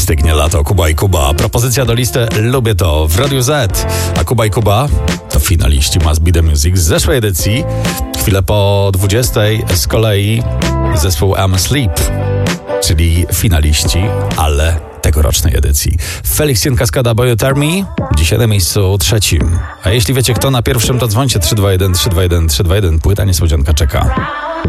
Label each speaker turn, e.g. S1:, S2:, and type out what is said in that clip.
S1: Stygnie lato, Kuba i Kuba. Propozycja do listy Lubię to w Radiu Z. A Kuba i Kuba to finaliści Must Be The Music z zeszłej edycji. Chwilę po 20 z kolei zespół I'm Asleep, czyli finaliści, ale tegorocznej edycji. Felix Jen Cascada Boy You Tell Me dzisiaj na miejscu 3. A jeśli wiecie kto na pierwszym, to dzwońcie 321 321 321. Płyta niespodzianka czeka.